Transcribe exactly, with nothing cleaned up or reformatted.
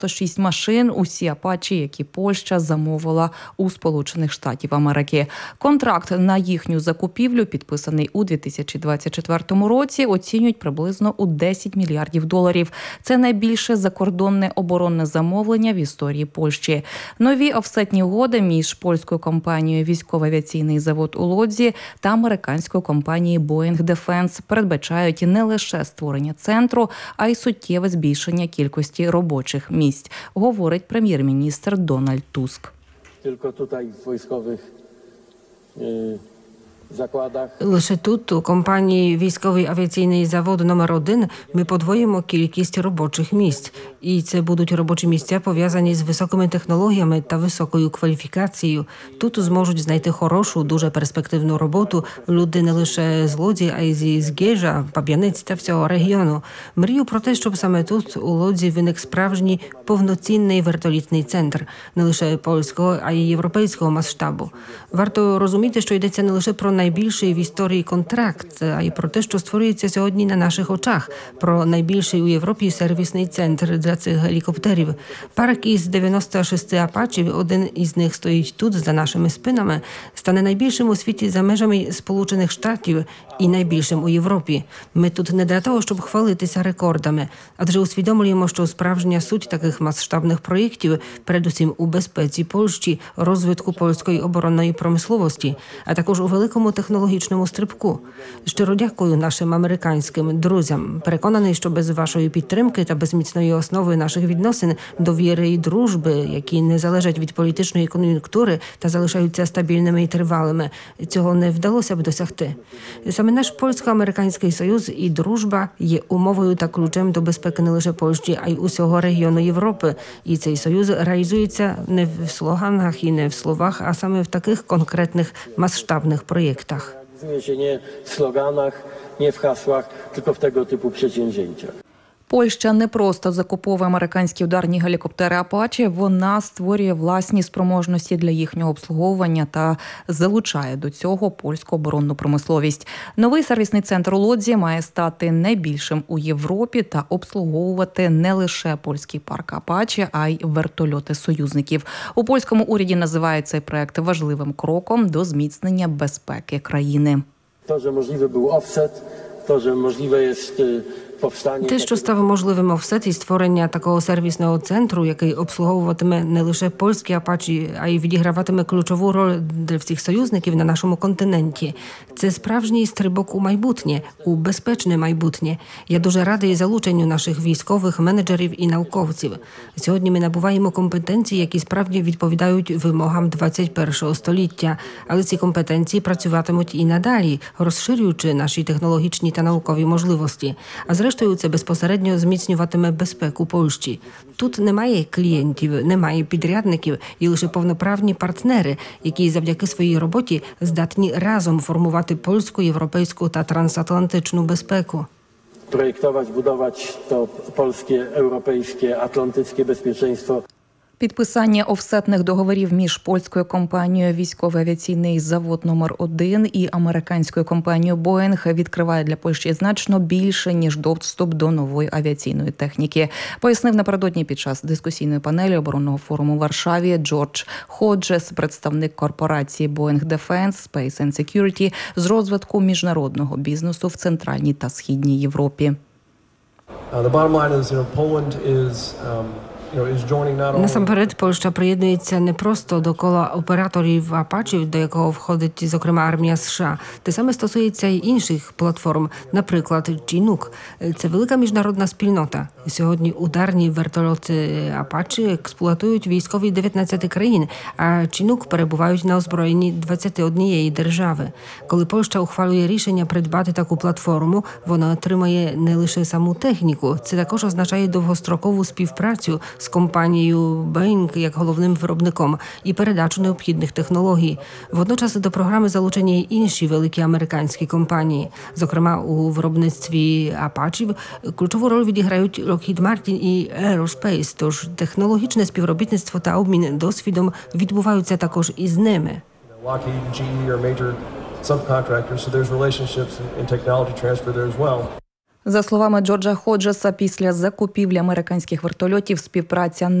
шість машин, усі «Апачі», які Польща замовила у Сполучених Штатів Америки. Контракт на їхню закупівлю, підписаний у дві тисячі двадцять четвертому році, оцінюють приблизно у десять мільярдів доларів. Це найбільше закордонне оборонне замовлення в історії Польщі. Нові офсетні угоди між польською компанією «Військово-авіаційний завод у Лодзі» та американською компанією Boeing Defense передбачають не лише створення центру, а й суттєве збільшення кількості робочих місць, говорить прем'єр-міністр Дональд Туск. Тільки тут в військових закладах. Лише тут, у компанії «Військовий авіаційний завод номер один», ми подвоїмо кількість робочих місць. І це будуть робочі місця, пов'язані з високими технологіями та високою кваліфікацією. Тут зможуть знайти хорошу, дуже перспективну роботу люди не лише з Лодзі, а й зі Згір'я, Паб'яниць та всього регіону. Мрію про те, щоб саме тут, у Лодзі, виник справжній повноцінний вертолітний центр. Не лише польського, а й європейського масштабу. Варто розуміти, що йдеться не лише про найбільший в історії контракт, а й про те, що створюється сьогодні на наших очах, про найбільший у Європі сервісний центр для цих гелікоптерів. Парк із дев'яноста шести «Апачів», один із них стоїть тут, за нашими спинами, стане найбільшим у світі за межами Сполучених Штатів і найбільшим у Європі. Ми тут не для того, щоб хвалитися рекордами, адже усвідомлюємо, що справжня суть таких масштабних проєктів передусім у безпеці Польщі, розвитку польської оборонної промисловості, а також у великому технологічному стрибку. Щиро дякую нашим американським друзям. Переконаний, що без вашої підтримки та без міцної основи наших відносин, довіри і дружби, які не залежать від політичної кон'юнктури та залишаються стабільними і тривалими, цього не вдалося б досягти. Саме наш польсько-американський союз і дружба є умовою та ключем до безпеки не лише Польщі, а й усього регіону Європи. І цей союз реалізується не в слоганах і не в словах, а саме в таких конкретних масштабних проєктах. Nie w sloganach, nie w hasłach, tylko w tego typu przedsięwzięciach. Польща не просто закуповує американські ударні гелікоптери «Апачі», вона створює власні спроможності для їхнього обслуговування та залучає до цього польську оборонну промисловість. Новий сервісний центр у Лодзі має стати найбільшим у Європі та обслуговувати не лише польський парк «Апачі», а й вертольоти союзників. У польському уряді називають цей проект важливим кроком до зміцнення безпеки країни. То, що можливий був офсет, то, що можливе є Те, що став можливим офсет і створення такого сервісного центру, який обслуговуватиме не лише польські «Апачі», а й відіграватиме ключову роль для всіх союзників на нашому континенті. Це справжній стрибок у майбутнє, у безпечне майбутнє. Я дуже радий залученню наших військових, менеджерів і науковців. Сьогодні ми набуваємо компетенції, які справді відповідають вимогам двадцять першого століття. Але ці компетенції працюватимуть і надалі, розширюючи наші технологічні та наукові можливості. А зрештою, це безпосередньо зміцнюватиме безпеку Польщі. Тут немає клієнтів, немає підрядників і лише повноправні партнери, які завдяки своїй роботі здатні разом формувати польську, європейську та трансатлантичну безпеку. Проєктувати, будувати то польське, європейське, атлантичне безпеченство. Підписання офсетних договорів між польською компанією «Військовий авіаційний завод номер один» і американською компанією Boeing відкриває для Польщі значно більше, ніж доступ до нової авіаційної техніки, пояснив напередодні під час дискусійної панелі оборонного форуму у Варшаві Джордж Ходжес, представник корпорації Boeing Defense, Space and Security з розвитку міжнародного бізнесу в Центральній та Східній Європі. Uh, the bottom line is, you know, Poland is um... Насамперед, Польща приєднується не просто до кола операторів «Апачів», до якого входить, зокрема, армія США. Те саме стосується й інших платформ, наприклад, «Чінук». Це велика міжнародна спільнота. Сьогодні ударні вертольоти «Апачі» експлуатують військові дев'ятнадцяти країн, а «Чінук» перебувають на озброєнні двадцяти однієї держави. Коли Польща ухвалює рішення придбати таку платформу, вона отримає не лише саму техніку. Це також означає довгострокову співпрацю з компанією Boeing як головним виробником і передачу необхідних технологій. Водночас до програми залучені й інші великі американські компанії. Зокрема, у виробництві «Апачів» ключову роль відіграють Lockheed Martin і Aerospace, тож технологічне співробітництво та обмін досвідом відбуваються також і з ними. Lockheed, джі і are major subcontractors, so there's relationships and technology transfer there as well. За словами Джорджа Ходжеса, після закупівлі американських вертольотів співпраця